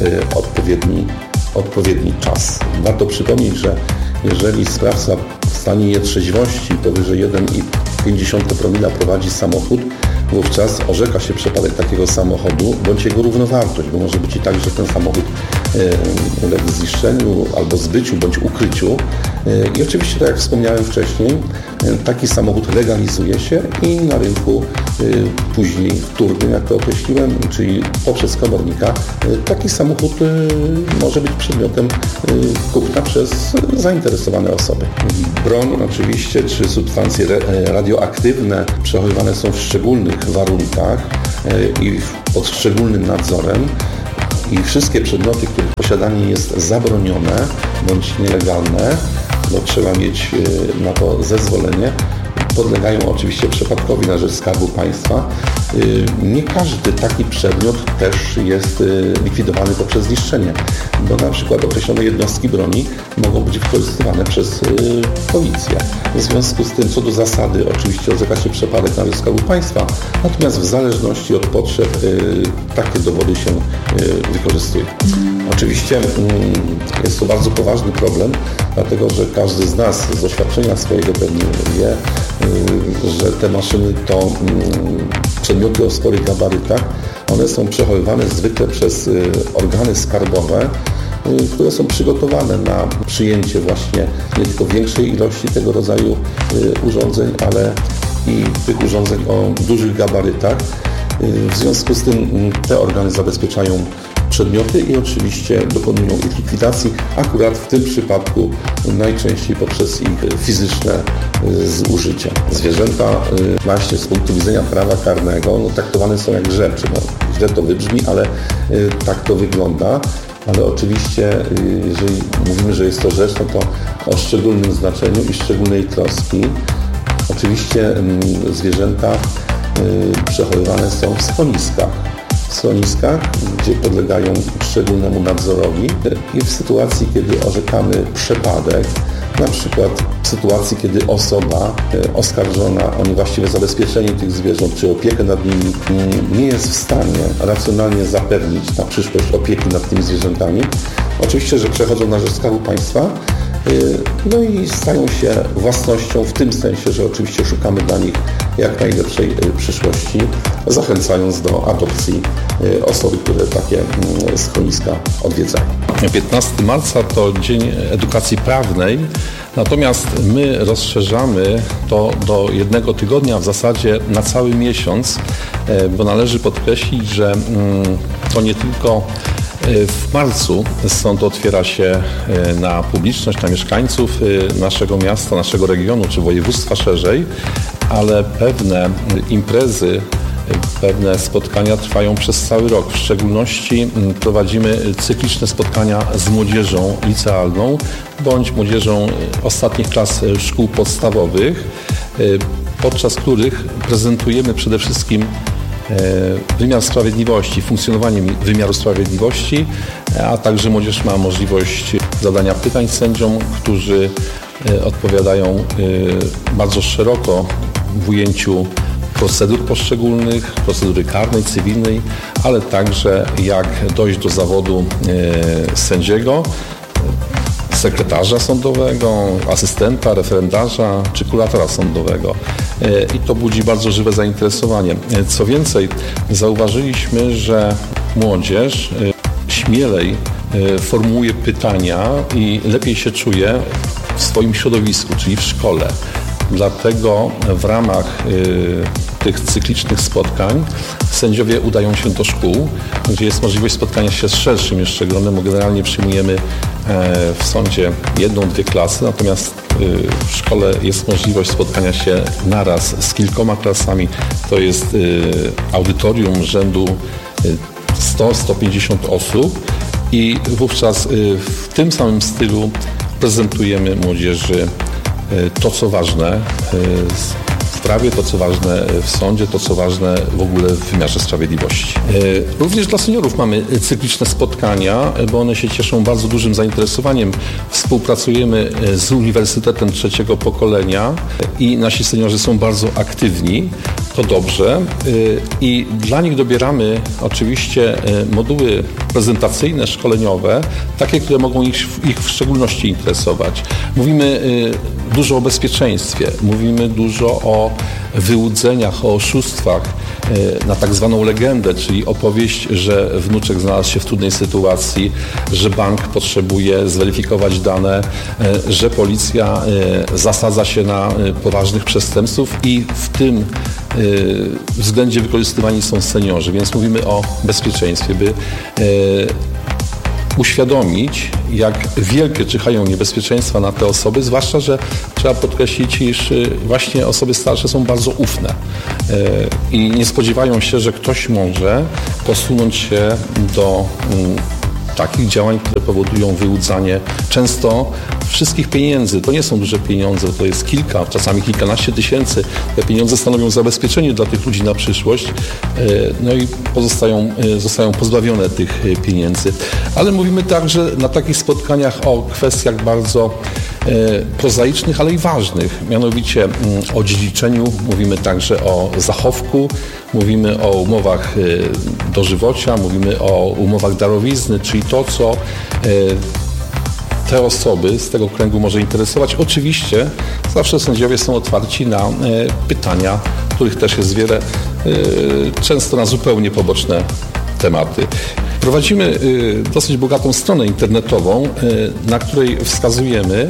odpowiedni czas. Warto przypomnieć, że jeżeli sprawca w stanie nietrzeźwości powyżej 1,5 promila prowadzi samochód, wówczas orzeka się przepadek takiego samochodu bądź jego równowartość, bo może być i tak, że ten samochód uległ zniszczeniu albo zbyciu bądź ukryciu. I oczywiście, tak jak wspomniałem wcześniej, taki samochód legalizuje się i na rynku później wtórnym, jak to określiłem, czyli poprzez komornika, taki samochód może być przedmiotem kupna przez zainteresowane osoby. Broń oczywiście, czy substancje radioaktywne przechowywane są w szczególnych warunkach i pod szczególnym nadzorem. I wszystkie przedmioty, których posiadanie jest zabronione bądź nielegalne, bo trzeba mieć na to zezwolenie, podlegają oczywiście przepadkowi na rzecz Skarbu Państwa. Nie każdy taki przedmiot też jest likwidowany poprzez zniszczenie, bo na przykład określone jednostki broni mogą być wykorzystywane przez policję. W związku z tym, co do zasady, oczywiście orzeka się przepadek na rzecz Skarbu Państwa, natomiast w zależności od potrzeb takie dowody się wykorzystuje. Oczywiście jest to bardzo poważny problem, dlatego że każdy z nas z doświadczenia swojego pewnie wie, że te maszyny to przedmioty o sporych gabarytach. One są przechowywane zwykle przez organy skarbowe, które są przygotowane na przyjęcie właśnie nie tylko większej ilości tego rodzaju urządzeń, ale i tych urządzeń o dużych gabarytach. W związku z tym te organy zabezpieczają przedmioty i oczywiście dokonują ich likwidacji, akurat w tym przypadku najczęściej poprzez ich fizyczne zużycie. Zwierzęta właśnie z punktu widzenia prawa karnego traktowane są jak rzeczy. Źle to wybrzmi, ale tak to wygląda. Ale oczywiście, jeżeli mówimy, że jest to rzecz, no to o szczególnym znaczeniu i szczególnej troski. Oczywiście zwierzęta przechowywane są w schroniskach, gdzie podlegają szczególnemu nadzorowi i w sytuacji, kiedy orzekamy przepadek, na przykład w sytuacji, kiedy osoba oskarżona o niewłaściwe zabezpieczenie tych zwierząt czy opiekę nad nimi nie jest w stanie racjonalnie zapewnić na przyszłość opieki nad tymi zwierzętami, oczywiście, że przechodzą na rzecz Skarbu Państwa, no i stają się własnością w tym sensie, że oczywiście szukamy dla nich jak najlepszej przyszłości, zachęcając do adopcji osoby, które takie schroniska odwiedzają. 15 marca to Dzień Edukacji Prawnej, natomiast my rozszerzamy to do 1 tygodnia, w zasadzie na cały miesiąc, bo należy podkreślić, że to nie tylko w marcu sąd otwiera się na publiczność, na mieszkańców naszego miasta, naszego regionu czy województwa szerzej, ale pewne imprezy, pewne spotkania trwają przez cały rok. W szczególności prowadzimy cykliczne spotkania z młodzieżą licealną bądź młodzieżą ostatnich klas szkół podstawowych, podczas których prezentujemy przede wszystkim wymiar sprawiedliwości, funkcjonowanie wymiaru sprawiedliwości, a także młodzież ma możliwość zadania pytań sędziom, którzy odpowiadają bardzo szeroko w ujęciu procedur poszczególnych, procedury karnej, cywilnej, ale także jak dojść do zawodu sędziego, sekretarza sądowego, asystenta, referendarza czy kuratora sądowego. I to budzi bardzo żywe zainteresowanie. Co więcej, zauważyliśmy, że młodzież śmielej formułuje pytania i lepiej się czuje w swoim środowisku, czyli w szkole. Dlatego w ramach tych cyklicznych spotkań sędziowie udają się do szkół, gdzie jest możliwość spotkania się z szerszym jeszcze gronem, bo generalnie przyjmujemy w sądzie 1-2 klasy, natomiast w szkole jest możliwość spotkania się naraz z kilkoma klasami. To jest audytorium rzędu 100-150 osób i wówczas w tym samym stylu prezentujemy młodzieży to, co ważne prawie, to co ważne w sądzie, to co ważne w ogóle w wymiarze sprawiedliwości. Również dla seniorów mamy cykliczne spotkania, bo one się cieszą bardzo dużym zainteresowaniem. Współpracujemy z Uniwersytetem Trzeciego Pokolenia i nasi seniorzy są bardzo aktywni. To dobrze i dla nich dobieramy oczywiście moduły prezentacyjne, szkoleniowe, takie, które mogą ich w szczególności interesować. Mówimy dużo o bezpieczeństwie, mówimy dużo o wyłudzeniach, o oszustwach, na tak zwaną legendę, czyli opowieść, że wnuczek znalazł się w trudnej sytuacji, że bank potrzebuje zweryfikować dane, że policja zasadza się na poważnych przestępców i w tym względzie wykorzystywani są seniorzy, więc mówimy o bezpieczeństwie, by uświadomić, jak wielkie czyhają niebezpieczeństwa na te osoby, zwłaszcza, że trzeba podkreślić, iż właśnie osoby starsze są bardzo ufne i nie spodziewają się, że ktoś może posunąć się do takich działań, które powodują wyłudzanie często wszystkich pieniędzy. To nie są duże pieniądze, to jest kilka, czasami kilkanaście tysięcy. Te pieniądze stanowią zabezpieczenie dla tych ludzi na przyszłość, no i zostają pozbawione tych pieniędzy. Ale mówimy także na takich spotkaniach o kwestiach bardzo prozaicznych, ale i ważnych, mianowicie o dziedziczeniu, mówimy także o zachowku, mówimy o umowach dożywocia, mówimy o umowach darowizny, czyli to, co te osoby z tego kręgu może interesować. Oczywiście zawsze sędziowie są otwarci na pytania, których też jest wiele, często na zupełnie poboczne tematy. Prowadzimy dosyć bogatą stronę internetową, na której wskazujemy,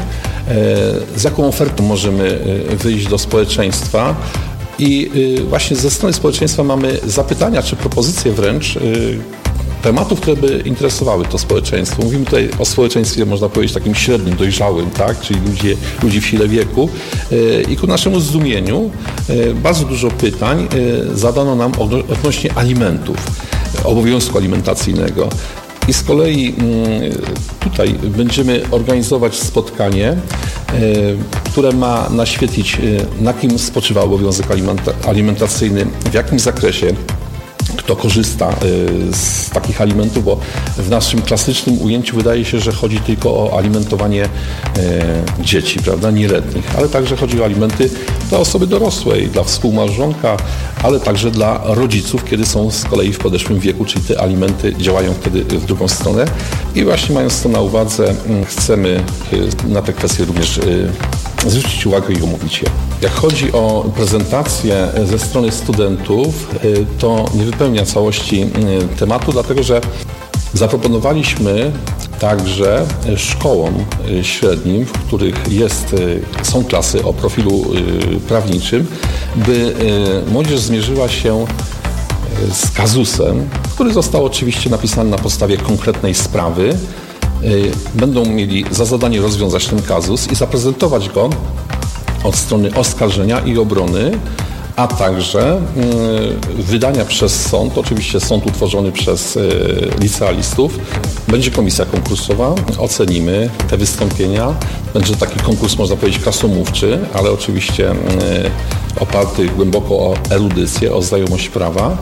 z jaką ofertą możemy wyjść do społeczeństwa. I właśnie ze strony społeczeństwa mamy zapytania czy propozycje wręcz tematów, które by interesowały to społeczeństwo. Mówimy tutaj o społeczeństwie, można powiedzieć, takim średnim, dojrzałym, tak? Czyli ludzi w sile wieku. I ku naszemu zdumieniu bardzo dużo pytań zadano nam odnośnie alimentów, obowiązku alimentacyjnego. I z kolei tutaj będziemy organizować spotkanie, które ma naświetlić, na kim spoczywa obowiązek alimentacyjny, w jakim zakresie, kto korzysta z takich alimentów, bo w naszym klasycznym ujęciu wydaje się, że chodzi tylko o alimentowanie dzieci, prawda, nieletnich, ale także chodzi o alimenty dla osoby dorosłej, dla współmałżonka, ale także dla rodziców, kiedy są z kolei w podeszłym wieku, czyli te alimenty działają wtedy w drugą stronę. I właśnie mając to na uwadze, chcemy na te kwestie również zwrócić uwagę i omówić je. Jak chodzi o prezentację ze strony studentów, to nie wypełnia całości tematu, dlatego że zaproponowaliśmy także szkołom średnim, w których są klasy o profilu prawniczym, by młodzież zmierzyła się z kazusem, który został oczywiście napisany na podstawie konkretnej sprawy. Będą mieli za zadanie rozwiązać ten kazus i zaprezentować go od strony oskarżenia i obrony, a także wydania przez sąd, oczywiście sąd utworzony przez licealistów. Będzie komisja konkursowa, ocenimy te wystąpienia. Będzie taki konkurs, można powiedzieć, klasomówczy, ale oczywiście oparty głęboko o erudycję, o znajomość prawa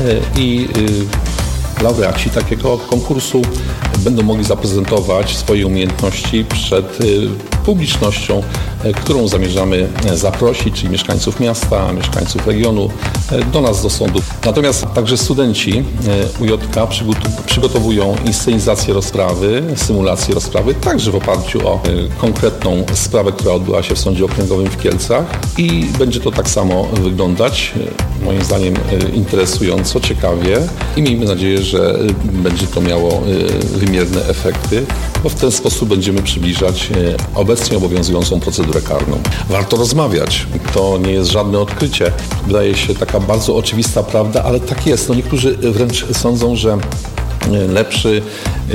i laureaci takiego konkursu będą mogli zaprezentować swoje umiejętności przed publicznością, którą zamierzamy zaprosić, czyli mieszkańców miasta, mieszkańców regionu, do nas, do sądu. Natomiast także studenci UJK przygotowują inscenizację rozprawy, symulację rozprawy, także w oparciu o konkretną sprawę, która odbyła się w Sądzie Okręgowym w Kielcach i będzie to tak samo wyglądać, moim zdaniem interesująco, ciekawie i miejmy nadzieję, że będzie to miało wymierne efekty, bo w ten sposób będziemy przybliżać obecnie obowiązującą procedurę karną. Warto rozmawiać. To nie jest żadne odkrycie. Wydaje się taka bardzo oczywista prawda, ale tak jest. No niektórzy wręcz sądzą, że lepszy,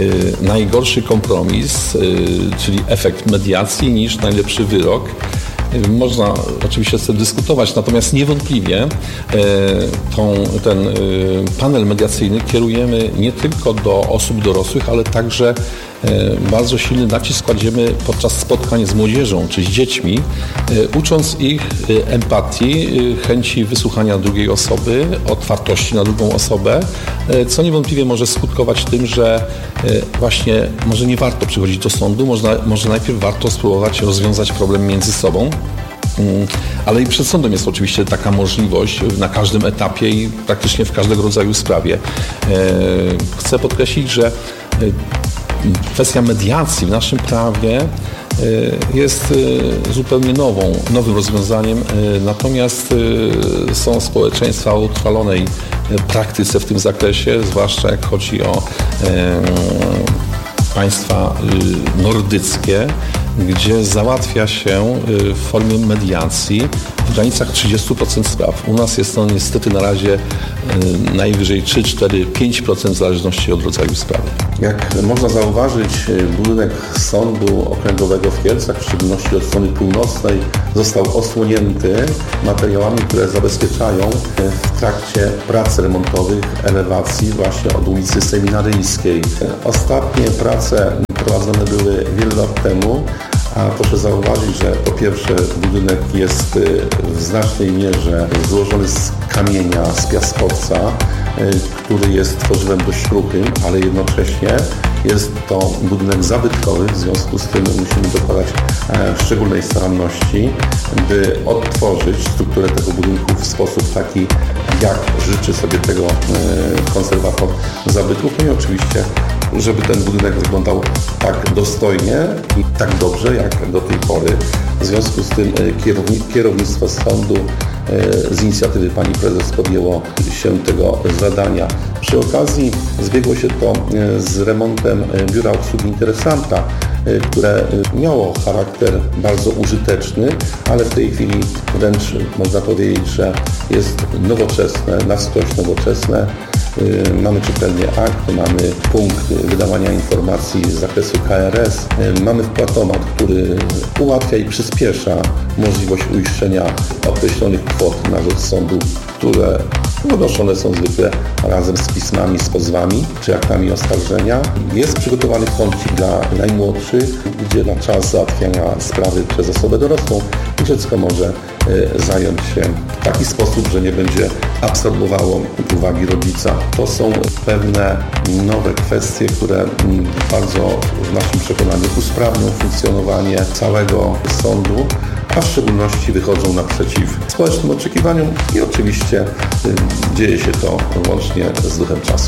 najgorszy kompromis, czyli efekt mediacji niż najlepszy wyrok. Można oczywiście z tym dyskutować, natomiast niewątpliwie ten panel mediacyjny kierujemy nie tylko do osób dorosłych, ale także bardzo silny nacisk kładziemy podczas spotkań z młodzieżą, czy z dziećmi, ucząc ich empatii, chęci wysłuchania drugiej osoby, otwartości na drugą osobę, co niewątpliwie może skutkować tym, że właśnie może nie warto przychodzić do sądu, może najpierw warto spróbować rozwiązać problem między sobą. Ale i przed sądem jest oczywiście taka możliwość na każdym etapie i praktycznie w każdego rodzaju sprawie. Chcę podkreślić, że kwestia mediacji w naszym prawie jest zupełnie nowym rozwiązaniem, natomiast są społeczeństwa o utrwalonej praktyce w tym zakresie, zwłaszcza jak chodzi o państwa nordyckie, gdzie załatwia się w formie mediacji w granicach 30% spraw. U nas jest to niestety na razie najwyżej 3, 4, 5% w zależności od rodzaju sprawy. Jak można zauważyć, budynek Sądu Okręgowego w Kielcach, w szczególności od strony północnej, został osłonięty materiałami, które zabezpieczają w trakcie prac remontowych elewacji właśnie od ulicy Seminaryjskiej. Ostatnie prace prowadzone były wiele lat temu, a proszę zauważyć, że po pierwsze budynek jest w znacznej mierze złożony z kamienia, z piaskowca, który jest tworzywem dość kruchym, ale jednocześnie jest to budynek zabytkowy, w związku z tym musimy dokładać szczególnej staranności, by odtworzyć strukturę tego budynku w sposób taki, jak życzy sobie tego konserwator zabytków. No i oczywiście, żeby ten budynek wyglądał tak dostojnie i tak dobrze, jak do tej pory. W związku z tym kierownictwo sądu z inicjatywy pani prezes podjęło się tego zadania. Przy okazji zbiegło się to z remontem biura obsługi interesanta, które miało charakter bardzo użyteczny, ale w tej chwili wręcz można powiedzieć, że jest nowoczesne, na wskroś nowoczesne. Mamy czytelnię akt, mamy punkt wydawania informacji z zakresu KRS, mamy wpłatomat, który ułatwia i przyspiesza możliwość uiszczenia określonych kwot na rzecz sądu, które wynoszone są zwykle razem z pismami, z pozwami czy aktami oskarżenia. Jest przygotowany kącik dla najmłodszych, gdzie na czas załatwiania sprawy przez osobę dorosłą dziecko może zająć się w taki sposób, że nie będzie absorbowało uwagi rodzica. To są pewne nowe kwestie, które bardzo w naszym przekonaniu usprawnią funkcjonowanie całego sądu, a w szczególności wychodzą naprzeciw społecznym oczekiwaniom i oczywiście dzieje się to łącznie z duchem czasu.